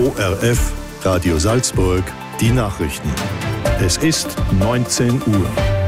ORF Radio Salzburg, die Nachrichten. Es ist 19 Uhr.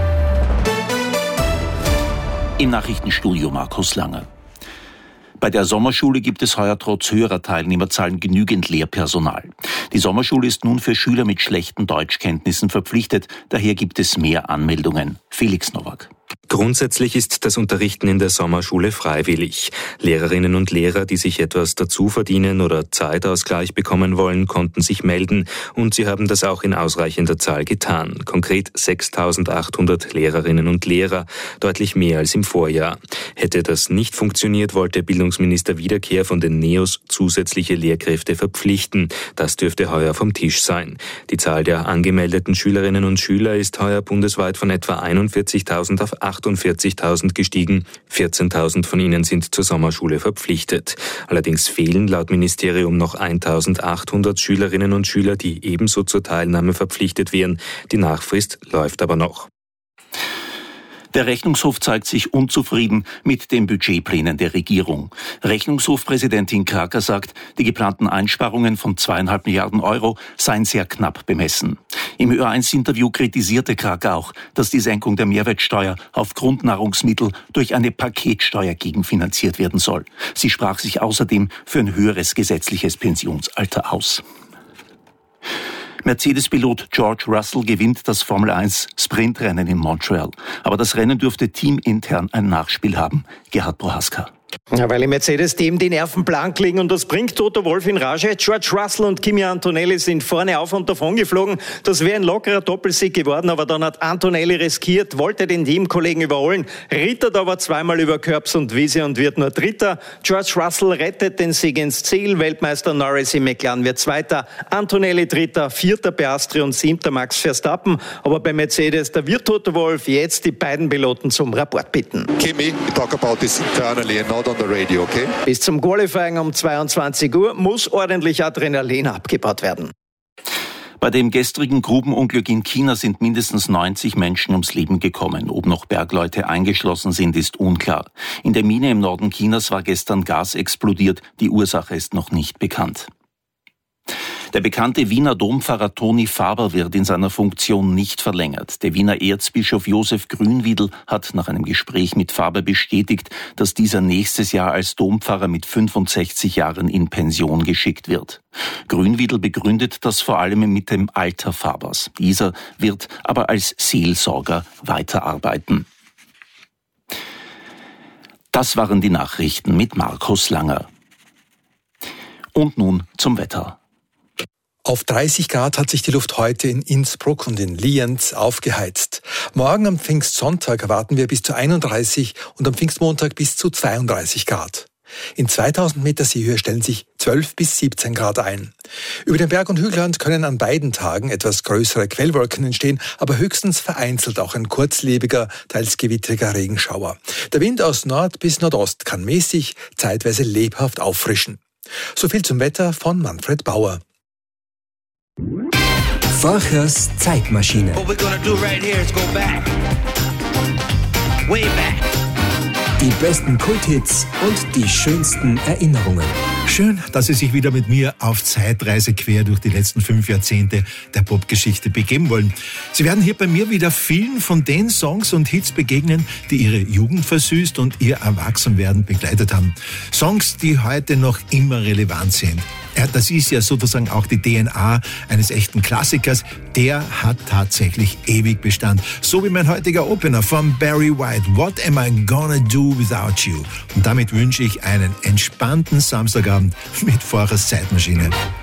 Im Nachrichtenstudio Markus Lange. Bei der Sommerschule gibt es heuer trotz höherer Teilnehmerzahlen genügend Lehrpersonal. Die Sommerschule ist nun für Schüler mit schlechten Deutschkenntnissen verpflichtet, daher gibt es mehr Anmeldungen. Felix Nowak. Grundsätzlich ist das Unterrichten in der Sommerschule freiwillig. Lehrerinnen und Lehrer, die sich etwas dazu verdienen oder Zeitausgleich bekommen wollen, konnten sich melden und sie haben das auch in ausreichender Zahl getan. Konkret 6.800 Lehrerinnen und Lehrer, deutlich mehr als im Vorjahr. Hätte das nicht funktioniert, wollte Bildungsminister Wiederkehr von den NEOS zusätzliche Lehrkräfte verpflichten. Das dürfte heuer vom Tisch sein. Die Zahl der angemeldeten Schülerinnen und Schüler ist heuer bundesweit von etwa 41.000 auf 48.000 gestiegen. 14.000 von ihnen sind zur Sommerschule verpflichtet. Allerdings fehlen laut Ministerium noch 1.800 Schülerinnen und Schüler, die ebenso zur Teilnahme verpflichtet wären. Die Nachfrist läuft aber noch. Der Rechnungshof zeigt sich unzufrieden mit den Budgetplänen der Regierung. Rechnungshofpräsidentin Kraker sagt, die geplanten Einsparungen von 2,5 Milliarden Euro seien sehr knapp bemessen. Im Ö1-Interview kritisierte Kraker auch, dass die Senkung der Mehrwertsteuer auf Grundnahrungsmittel durch eine Paketsteuer gegenfinanziert werden soll. Sie sprach sich außerdem für ein höheres gesetzliches Pensionsalter aus. Mercedes-Pilot George Russell gewinnt das Formel-1-Sprintrennen in Montreal. Aber das Rennen dürfte teamintern ein Nachspiel haben. Gerhard Prohaska. Ja, weil im Mercedes-Team die Nerven blank liegen und das bringt Toto Wolff in Rage. George Russell und Kimi Antonelli sind vorne auf und davon geflogen. Das wäre ein lockerer Doppelsieg geworden, aber dann hat Antonelli riskiert, wollte den Teamkollegen überholen, rittert aber zweimal über Curbs und Wiese und wird nur Dritter. George Russell rettet den Sieg ins Ziel. Weltmeister Norris im McLaren wird Zweiter, Antonelli Dritter, Vierter Piastri und Siebter Max Verstappen. Aber bei Mercedes, da wird Toto Wolff jetzt die beiden Piloten zum Rapport bitten. Kimi, we talk about this internally and not on the radio, okay? Bis zum Qualifying um 22 Uhr muss ordentlich Adrenalin abgebaut werden. Bei dem gestrigen Grubenunglück in China sind mindestens 90 Menschen ums Leben gekommen. Ob noch Bergleute eingeschlossen sind, ist unklar. In der Mine im Norden Chinas war gestern Gas explodiert. Die Ursache ist noch nicht bekannt. Der bekannte Wiener Dompfarrer Toni Faber wird in seiner Funktion nicht verlängert. Der Wiener Erzbischof Josef Grünwiedl hat nach einem Gespräch mit Faber bestätigt, dass dieser nächstes Jahr als Dompfarrer mit 65 Jahren in Pension geschickt wird. Grünwiedl begründet das vor allem mit dem Alter Fabers. Dieser wird aber als Seelsorger weiterarbeiten. Das waren die Nachrichten mit Markus Langer. Und nun zum Wetter. Auf 30 Grad hat sich die Luft heute in Innsbruck und in Lienz aufgeheizt. Morgen am Pfingstsonntag erwarten wir bis zu 31 und am Pfingstmontag bis zu 32 Grad. In 2000 Meter Seehöhe stellen sich 12 bis 17 Grad ein. Über den Berg- und Hügelland können an beiden Tagen etwas größere Quellwolken entstehen, aber höchstens vereinzelt auch ein kurzlebiger, teils gewittriger Regenschauer. Der Wind aus Nord bis Nordost kann mäßig, zeitweise lebhaft auffrischen. So viel zum Wetter von Manfred Bauer. Forchers Zeitmaschine. Die besten Kulthits und die schönsten Erinnerungen. Schön, dass Sie sich wieder mit mir auf Zeitreise quer durch die letzten 5 Jahrzehnte der Popgeschichte begeben wollen. Sie werden hier bei mir wieder vielen von den Songs und Hits begegnen, die Ihre Jugend versüßt und Ihr Erwachsenwerden begleitet haben. Songs, die heute noch immer relevant sind. Ja, das ist ja sozusagen auch die DNA eines echten Klassikers. Der hat tatsächlich ewig Bestand. So wie mein heutiger Opener von Barry White. What am I gonna do without you? Und damit wünsche ich einen entspannten Samstagabend mit Forchers Zeitmaschine.